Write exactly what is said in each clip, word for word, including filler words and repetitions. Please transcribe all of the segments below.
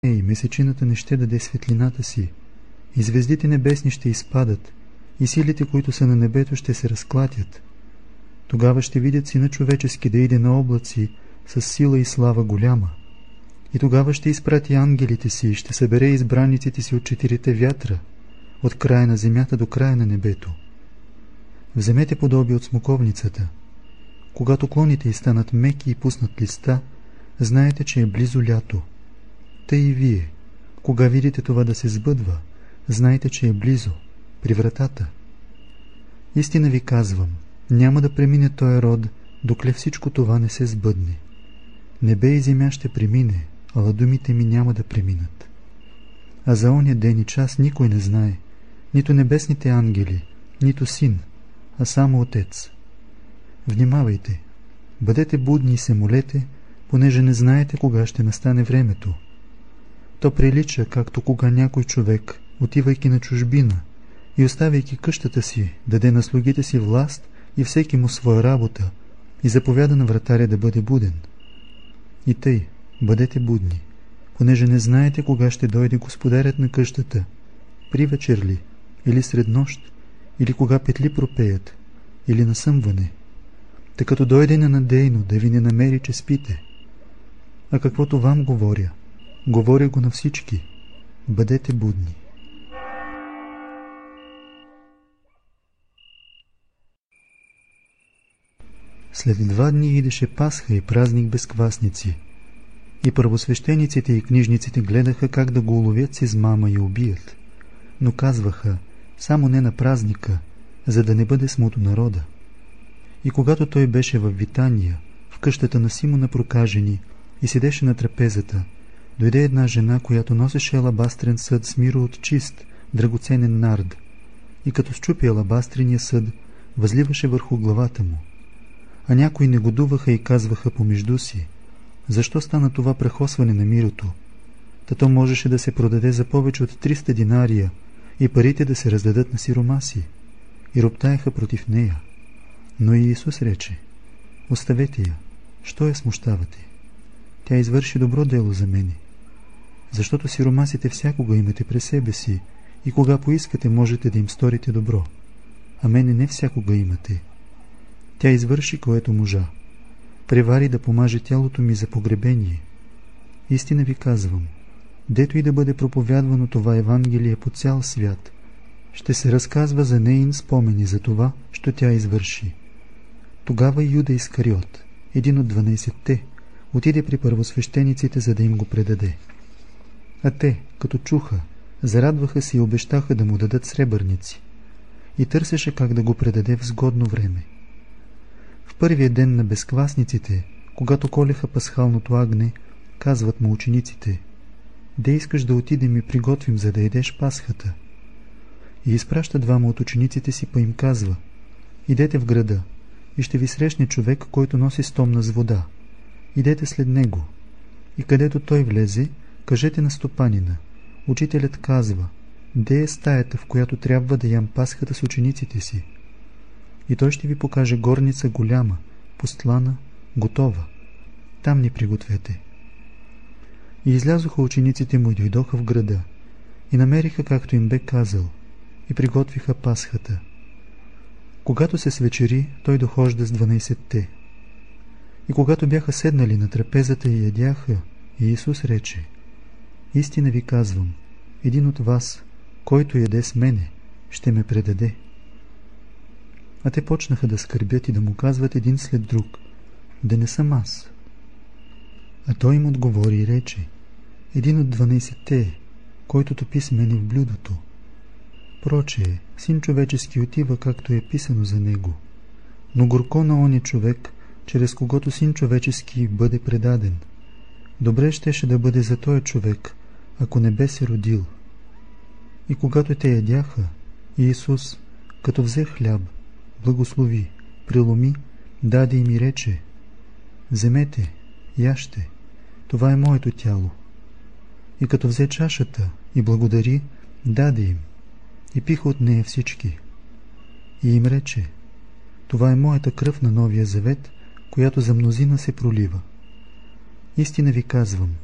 и месечината не ще даде светлината си, и звездите небесни ще изпадат, и силите, които са на небето, ще се разклатят. Тогава ще видят Сина човечески да иде на облаци с сила и слава голяма. И тогава ще изпрати ангелите си и ще събере избраниците си от четирите вятра, от края на земята до края на небето. Вземете подобие от смоковницата. Когато клоните й станат меки и пуснат листа, знаете, че е близо лято. Тъй и вие, кога видите това да се сбъдва, знайте, че е близо, при вратата. Истина ви казвам, няма да премине този род, докле всичко това не се сбъдне. Небе и земя ще премине, ала думите ми няма да преминат. А за оня ден и час никой не знае, нито небесните ангели, нито Син, а само Отец. Внимавайте, бъдете будни и се молете, понеже не знаете кога ще настане времето. То прилича, както кога някой човек, отивайки на чужбина и оставяйки къщата си, даде на слугите си власт и всеки му своя работа и заповяда на вратаря да бъде буден. И тъй, бъдете будни, понеже не знаете кога ще дойде господарят на къщата, при вечер ли, или сред нощ, или кога петли пропеят, или на съмване, тъй като дойде ненадейно да ви не намери, че спите. А каквото вам говоря, говоря го на всички, бъдете будни. След два дни идеше Пасха и празник без квасници. И първосвещениците и книжниците гледаха как да го уловят с измама и убият. Но казваха, само не на празника, за да не бъде смут народа. И когато той беше в Витания, в къщата на Симона Прокажени, и седеше на трапезата, дойде една жена, която носеше алабастрен съд с миро от чист, драгоценен нард, и като счупи алабастрения съд, възливаше върху главата му. А някои негодуваха и казваха помежду си, защо стана това прахосване на мирото? Та то можеше да се продаде за повече от триста динария и парите да се раздадат на сиромаси. И роптаеха против нея. Но и Исус рече, оставете я, що я смущавате? Тя извърши добро дело за мене. Защото сиромасите всякога имате през себе си и кога поискате можете да им сторите добро, а мене не всякога имате. Тя извърши което можа. Превари да помаже тялото ми за погребение. Истина ви казвам, дето и да бъде проповядвано това Евангелие по цял свят, ще се разказва за неин спомени за това, що тя извърши. Тогава Юда Искариот, един от дванайсетте, отиде при първосвещениците, за да им го предаде. А те, като чуха, зарадваха се и обещаха да му дадат сребърници. И търсеше как да го предаде в сгодно време. В първия ден на безквасниците, когато колеха пасхалното агне, казват му учениците, де искаш да отидем и приготвим, за да едеш пасхата? И изпраща двама от учениците си, па им казва, идете в града и ще ви срещне човек, който носи стомна с вода. Идете след него. И където той влезе, кажете на стопанина, учителят казва, де е стаята, в която трябва да ям пасхата с учениците си? И той ще ви покаже горница голяма, постлана, готова. Там ни пригответе. И излязоха учениците му и дойдоха в града, и намериха, както им бе казал, и приготвиха пасхата. Когато се свечери, той дохожда с дванайсетте. И когато бяха седнали на трапезата и ядяха, Иисус рече, истина ви казвам, един от вас, който яде с мене, ще ме предаде. А те почнаха да скърбят и да му казват един след друг, да не съм аз. А той им отговори и рече, един от дванайсетте, който топи с мене в блюдото. Прочее, Син човечески отива, както е писано за него. Но горко на оня човек, чрез когото Син човечески бъде предаден. Добре щеше да бъде за този човек, ако не бе се родил. И когато те ядяха, Иисус, като взе хляб, благослови, преломи, даде им и рече, вземете, яжте, това е моето тяло. И като взе чашата и благодари, даде им, и пиха от нея всички. И им рече, това е моята кръв на новия завет, която за мнозина се пролива. Истина ви казвам,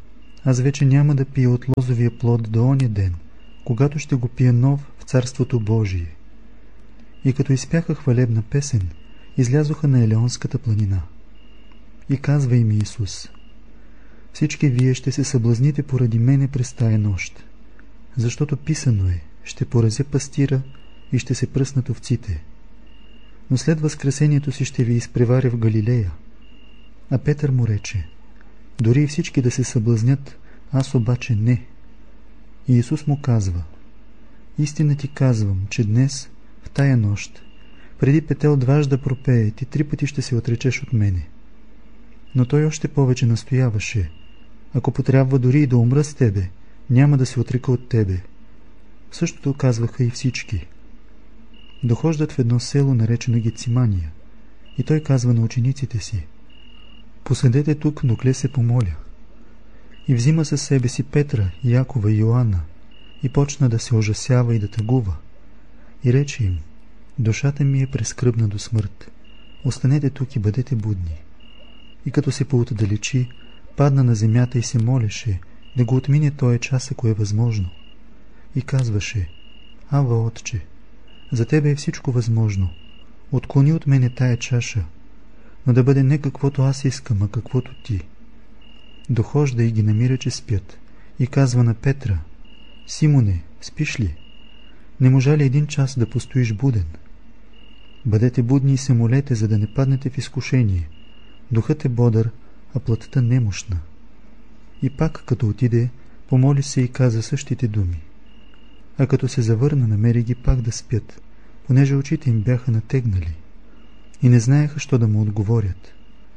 аз вече няма да пия от лозовия плод до оня ден, когато ще го пия нов в Царството Божие. И като изпяха хвалебна песен, излязоха на Елеонската планина. И казва им Исус: всички вие ще се съблазните поради мене през тая нощ, защото писано е: ще порази пастира и ще се пръснат овците. Но след възкресението си ще ви изпреваря в Галилея. А Петър му рече: дори и всички да се съблазнят, аз обаче не. И Исус му казва: истина ти казвам, че днес, в тая нощ, преди петел дваж да пропее, ти три пъти ще се отречеш от мене. Но той още повече настояваше: ако потрябва дори и да умра с тебе, няма да се отрека от тебе. Същото казваха и всички. Дохождат в едно село, наречено Гецимания, и той казва на учениците си: поседете тук, докле се помоля. И взима със себе си Петра, Якова и Йоанна, и почна да се ужасява и да тъгува. И рече им: душата ми е прескръбна до смърт. Останете тук и бъдете будни. И като се поотдалечи, падна на земята и се молеше да го отмине този час, ако е възможно. И казваше: Ава, Отче, за тебе е всичко възможно. Отклони от мене тая чаша, но да бъде не каквото аз искам, а каквото ти. Дохожда и ги намира, че спят, и казва на Петра: Симоне, спиш ли? Не можа ли един час да постоиш буден? Бъдете будни и се молете, за да не паднете в изкушение. Духът е бодър, а плътта немощна. И пак, като отиде, помоли се и каза същите думи. А като се завърна, намери ги пак да спят, понеже очите им бяха натегнали и не знаеха, що да му отговорят.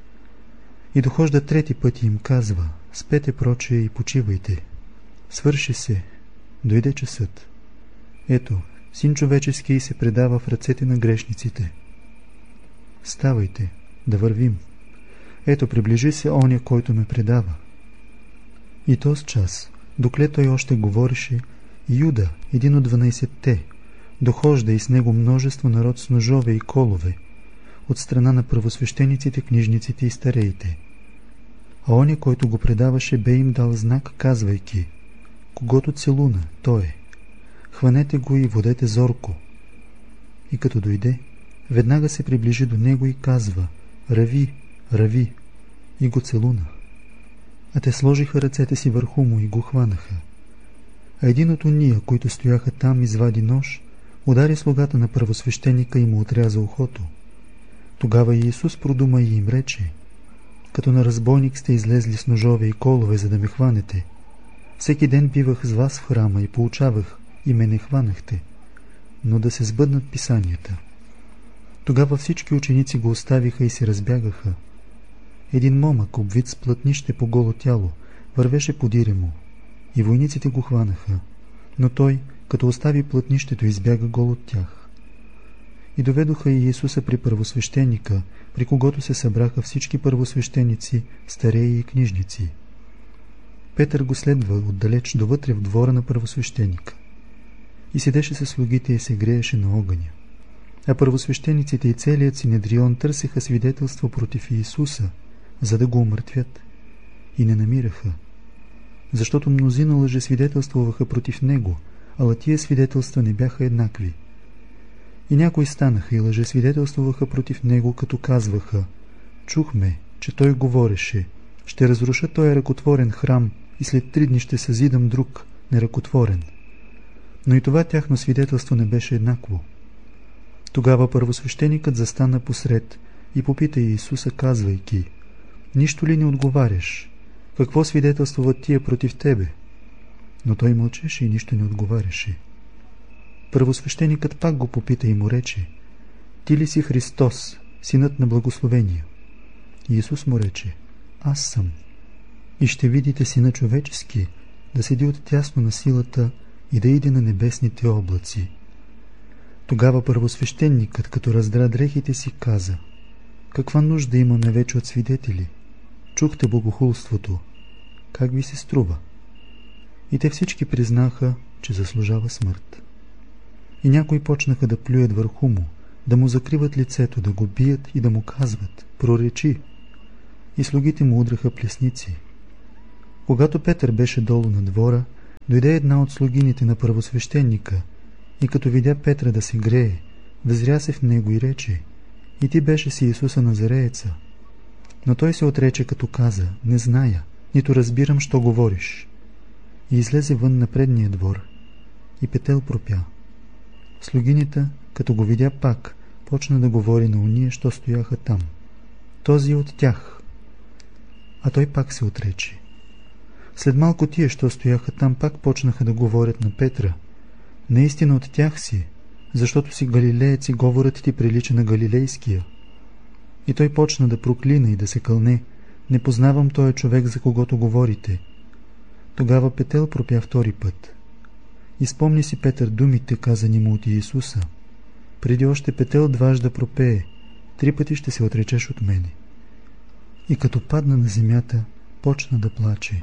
И дохожда трети път и им казва: спете проче и почивайте. Свърши се, дойде часът. Ето, Син човечески се предава в ръцете на грешниците. Ставайте, да вървим. Ето, приближи се оня, който ме предава. И този час, докле той още говореше, Юда, един от дванайсетте, дохожда и с него множество народ с ножове и колове, от страна на правосвещениците, книжниците и стареите. А оня, който го предаваше, бе им дал знак, казвайки: когото целуна, той е. Хванете го и водете зорко. И като дойде, веднага се приближи до него и казва: рави, рави, и го целуна. А те сложиха ръцете си върху му и го хванаха. А един от уния, които стояха там, извади нож, удари слугата на първосвещеника и му отряза ухото. Тогава Иисус продума и им рече: като на разбойник сте излезли с ножове и колове, за да ме хванете. Всеки ден бивах с вас в храма и поучавах, и ме не хванахте, но да се сбъднат писанията. Тогава всички ученици го оставиха и се разбягаха. Един момък, обвит с плътнище по голо тяло, вървеше подире му, и войниците го хванаха, но той, като остави плътнището, избяга гол от тях. И доведоха и Иисуса при първосвещеника, при когото се събраха всички първосвещеници, стареи и книжници. Петър го следва отдалеч довътре в двора на първосвещеника. И седеше със слугите и се грееше на огъня. А първосвещениците и целият Синедрион търсеха свидетелство против Иисуса, за да го умъртвят. И не намираха, защото мнозина лъжесвидетелствуваха против него, ала тия свидетелства не бяха еднакви. И някои станаха и лъжесвидетелствуваха против него, като казваха: чухме, че той говореше: ще разруша този ръкотворен храм и след три дни ще съзидам друг, неръкотворен. Но и това тяхно свидетелство не беше еднакво. Тогава първосвещеникът застана посред и попита Иисуса, казвайки: нищо ли не отговаряш? Какво свидетелствуват тия против тебе? Но той мълчеше и нищо не отговаряше. Първосвещеникът пак го попита и му рече: ти ли си Христос, синът на благословения? Иисус му рече: аз съм. И ще видите Сина човечески да седи оттясно на силата и да иде на небесните облаци. Тогава първосвещеникът, като раздра дрехите си, каза: каква нужда имаме вече от свидетели? Чухте богохулството. Как ви се струва? И те всички признаха, че заслужава смърт. И някои почнаха да плюят върху му, да му закриват лицето, да го бият и да му казват: проречи. И слугите му удраха плесници. Когато Петър беше долу на двора, дойде една от слугините на първосвещеника и като видя Петра да се грее, възря се в него и рече: и ти беше си Исуса Назарееца. Но той се отрече, като каза: не зная, нито разбирам, що говориш. И излезе вън на предния двор и петел пропя. Слугинята, като го видя пак, почна да говори на уния, що стояха там: този е от тях. А той пак се отрече. След малко тия, що стояха там, пак почнаха да говорят на Петра: наистина от тях си, защото си галилеец и говорът ти прилича на галилейския. И той почна да проклина и да се кълне: не познавам този човек, за когото говорите. Тогава петел пропя втори път. Изпомни си Петър думите, казани му от Иисуса: преди още петел дважда пропее, три пъти ще се отречеш от мене. И като падна на земята, почна да плаче.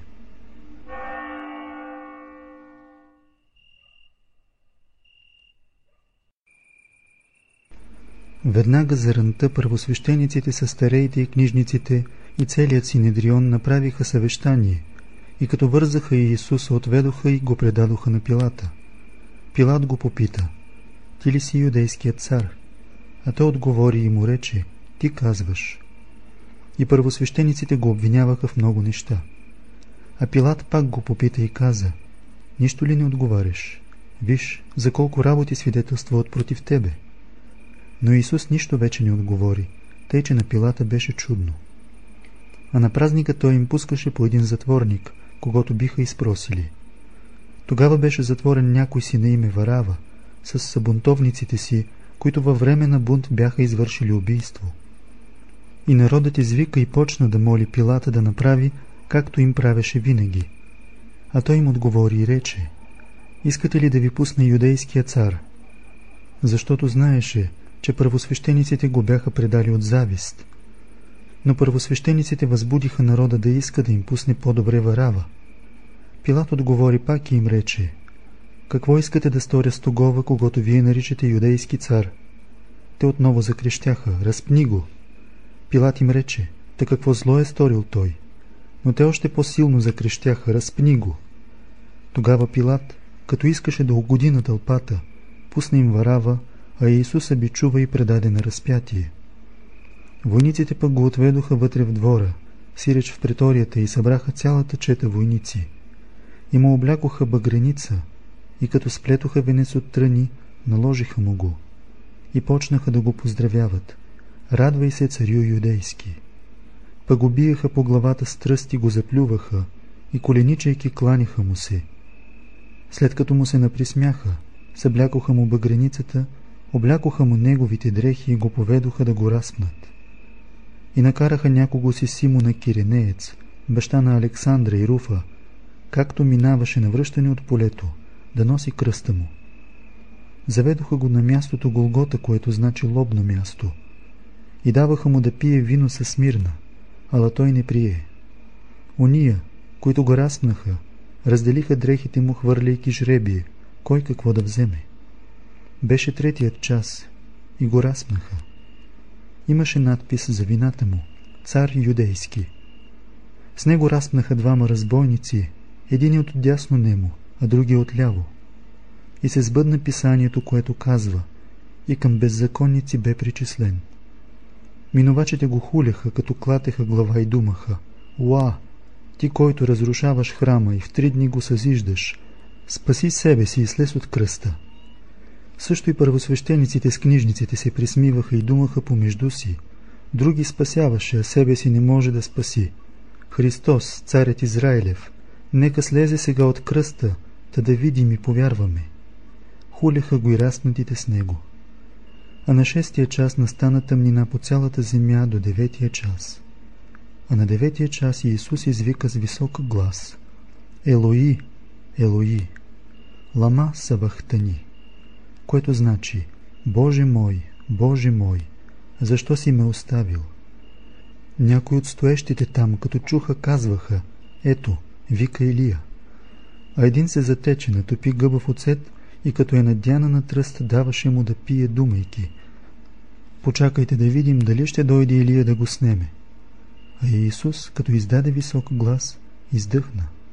Веднага заранта първосвещениците със стареите и книжниците и целият Синедрион направиха съвещание и като вързаха Иисуса, отведоха и го предадоха на Пилата. Пилат го попита: ти ли си юдейският цар? А той отговори и му рече: ти казваш. И първосвещениците го обвиняваха в много неща. А Пилат пак го попита и каза: нищо ли не отговаряш? Виж, за колко работи свидетелствуват против тебе. Но Исус нищо вече не отговори, тъй че на Пилата беше чудно. А на празника той им пускаше по един затворник, когото биха изпросили. Тогава беше затворен някой си на име Варава, с събунтовниците си, които във време на бунт бяха извършили убийство. И народът извика и почна да моли Пилата да направи, както им правеше винаги. А той им отговори и рече: искате ли да ви пусне юдейския цар? Защото знаеше, че първосвещениците го бяха предали от завист. Но първосвещениците възбудиха народа да иска да им пусне по-добре Варава. Пилат отговори пак и им рече: какво искате да сторя с тогова, когато вие наричате юдейски цар? Те отново закрещяха: разпни го! Пилат им рече: та какво зло е сторил той? Но те още по-силно закрещяха: разпни го! Тогава Пилат, като искаше да угоди на тълпата, пусна им Варава, а Иисуса бичува и предаде на разпятие. Войниците пък го отведоха вътре в двора, сиреч в преторията, и събраха цялата чета войници. И му облякоха багреница, и като сплетоха венец от тръни, наложиха му го. И почнаха да го поздравяват: радвай се, царю юдейски. Пък го биеха по главата с тръст и го заплюваха, и коленичайки кланяха му се. След като му се наприсмяха, съблякоха му багреницата, облякоха му неговите дрехи и го поведоха да го разпнат. И накараха някого си Симона Киренеец, баща на Александра и Руфа, както минаваше навръщане от полето, да носи кръста му. Заведоха го на мястото Голгота, което значи лобно място, и даваха му да пие вино със смирна, ала той не прие. Ония, които го разпнаха, разделиха дрехите му, хвърляйки жребие, кой какво да вземе. Беше третият час и го разпнаха. Имаше надпис за вината му: цар юдейски. С него разпнаха двама разбойници, един от дясно нему, а други от ляво. И се сбъдна писанието, което казва: и към беззаконници бе причислен. Минувачите го хуляха, като клатеха глава и думаха: уа, ти, който разрушаваш храма и в три дни го съзиждаш, спаси себе си и слез от кръста. Също и първосвещениците с книжниците се присмиваха и думаха помежду си: други спасяваше, а себе си не може да спаси. Христос, царят Израилев, нека слезе сега от кръста, та да видим и повярваме. Хуляха го и разпнатите с него. А на шестия час настана тъмнина по цялата земя до деветия час. А на деветия час Иисус извика с висок глас: Елои, Елои, лама савахтани, което значи: Боже мой, Боже мой, защо си ме оставил? Някои от стоещите там, като чуха, казваха: ето, вика Илия. А един се затече, натопи гъба в оцет и като е надяна на тръст, даваше му да пие, думайки: почакайте да видим дали ще дойде Илия да го снеме. А Иисус, като издаде висок глас, издъхна.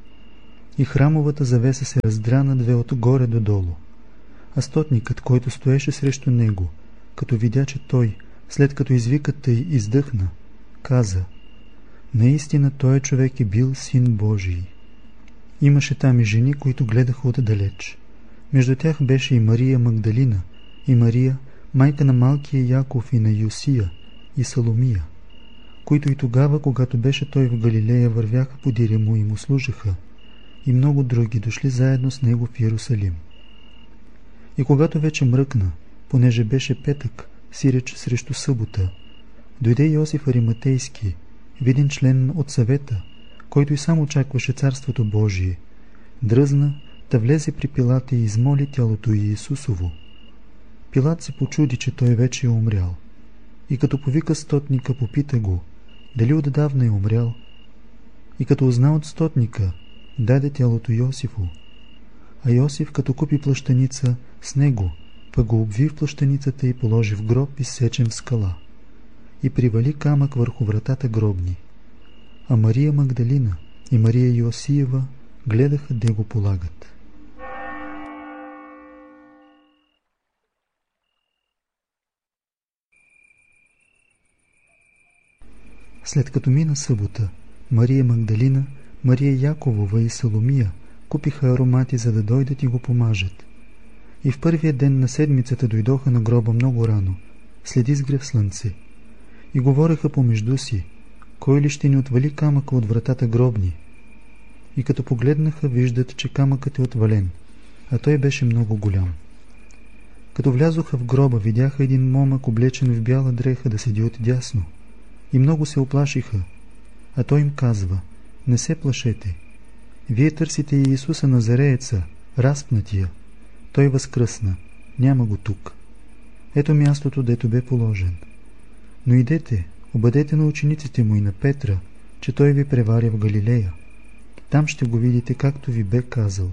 и храмовата завеса се раздра на две отгоре до долу. А стотникът, който стоеше срещу него, като видя, че той, след като извикът тъй издъхна, каза: наистина той човек е бил син Божий. Имаше там и жени, които гледаха отдалеч. Между тях беше и Мария Магдалина, и Мария, майка на малкия Яков и на Йосия, и Саломия, които и тогава, когато беше той в Галилея, вървяха подире му и му служиха, и много други дошли заедно с него в Иерусалим. И когато вече мръкна, понеже беше петък, сиреч срещу събота, дойде Йосиф Ариматейски, виден член от съвета, който и сам очакваше Царството Божие, дръзна, да влезе при Пилата и измоли тялото Иисусово. Пилат се почуди, че той вече е умрял, и като повика стотника, попита го, дали отдавна е умрял, и като узна от стотника, даде тялото Йосифу. А Йосиф, като купи плащаница с него, пък го обви в плащаницата и положи в гроб, изсечен в скала, и привали камък върху вратата гробни. А Мария Магдалина и Мария Йосиева гледаха де го полагат. След като мина събота, Мария Магдалина, Мария Яковова и Саломия купиха аромати, за да дойдат и го помажат. И в първия ден на седмицата дойдоха на гроба много рано, след изгрев слънце, и говореха помежду си, кой ли ще ни отвали камъка от вратата гробни. И като погледнаха, виждат, че камъкът е отвален, а той беше много голям. Като влязоха в гроба, видяха един момък, облечен в бяла дреха, да седи отдясно, и много се оплашиха, а той им казва: не се плашете, вие търсите Иисуса Назарееца, разпнатия. Той възкръсна, няма го тук. Ето мястото, дето бе положен. Но идете, обадете на учениците му и на Петра, че той ви преваря в Галилея. Там ще го видите, както ви бе казал.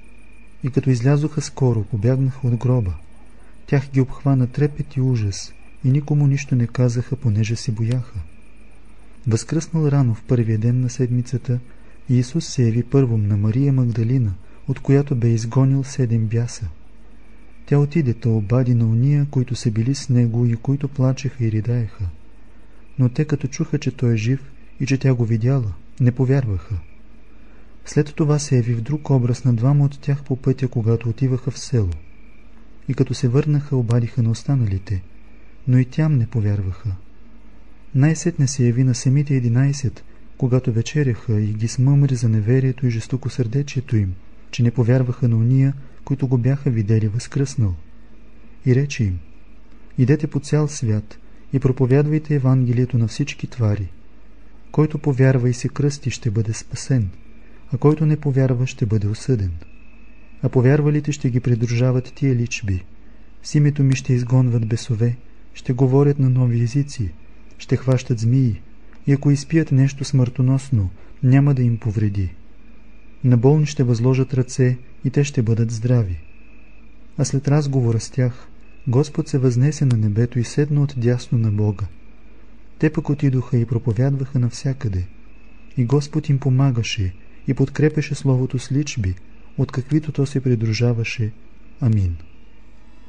И като излязоха скоро, побягнаха от гроба. Тях ги обхвана трепет и ужас, и никому нищо не казаха, понеже се бояха. Възкръснал рано в първия ден на седмицата, Иисус се яви първом на Мария Магдалина, от която бе изгонил седем бяса. Тя отиде та обади на уния, които са били с него и които плачеха и ридаеха. Но те, като чуха, че той е жив и че тя го видяла, не повярваха. След това се яви в друг образ на двама от тях по пътя, когато отиваха в село. И като се върнаха, обадиха на останалите, но и тям не повярваха. Най-сетне се яви на самите единайсет, когато вечеряха, и ги смъмри за неверието и жестокосърдечието им, че не повярваха на уния, които го бяха видели възкръснал. И рече им: идете по цял свят и проповядвайте Евангелието на всички твари. Който повярва и се кръсти, ще бъде спасен, а който не повярва, ще бъде осъден. А повярвалите ще ги придружават тия личби: с името ми ще изгонват бесове, ще говорят на нови езици, ще хващат змии, и ако изпият нещо смъртоносно, няма да им повреди. На болни ще възложат ръце и те ще бъдат здрави. А след разговора с тях, Господ се възнесе на небето и седна отдясно на Бога. Те пък отидоха и проповядваха навсякъде. И Господ им помагаше и подкрепеше словото с личби, от каквито то се придружаваше. Амин.